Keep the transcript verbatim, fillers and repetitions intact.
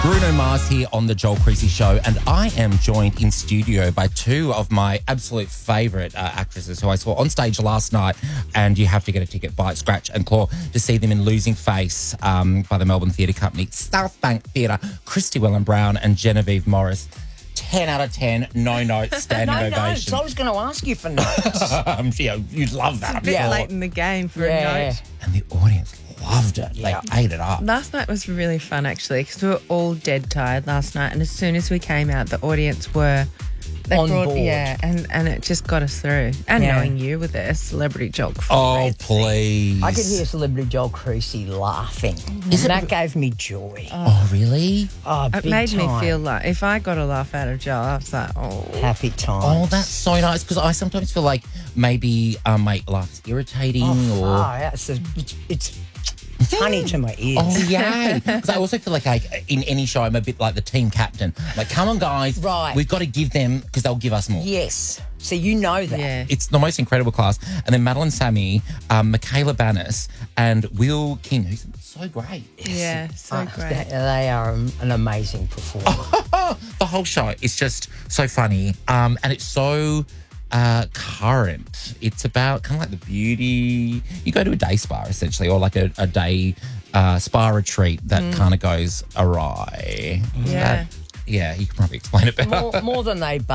Bruno Mars here on the Joel Creasy Show, and I am joined in studio by two of my absolute favourite uh, actresses who I saw on stage last night, and you have to get a ticket, bite, scratch and claw to see them in Losing Face um, by the Melbourne Theatre Company, South Bank Theatre, Christy Welland-Brown and Genevieve Morris. ten out of ten, no notes, standing no ovation. notes. I was going to ask you for notes. um, you know, you'd love that. It's a bit Yeah. late in the game for Yeah. a note. And the audience loved it. Yeah. They ate it up. Last night was really fun, actually, because we were all dead tired last night. And as soon as we came out, the audience were... They On brought, board. Yeah, and, and it just got us through. And Yeah. knowing you with a celebrity jog. Oh, please. I could hear Celebrity Joel Creasy laughing. Is and it- that gave me joy. Oh, really? Oh, It big made time. me feel like if I got a laugh out of Joel, I was like, oh. happy time. Oh, that's so nice, because I sometimes feel like maybe um, my laugh's irritating Oh, or... far out. It's, it's, it's honey to my ears. Oh, yay. Because I also feel like I, in any show, I'm a bit like the team captain. Like, come on, guys. Right. We've got to give them, because they'll give us more. Yes. So you know that. Yeah. It's the most incredible class. And then Madeline Sammy, um, Michaela Bannis, and Will King, who's so great. Yeah, so Uh, great. They, they are an amazing performer. The whole show is just so funny. Um, and it's so... Uh, current. It's about kind of like the beauty. You go to a day spa essentially, or like a, a day uh, spa retreat that kind of goes awry. Yeah. That- yeah, you can probably explain it better. more, more than they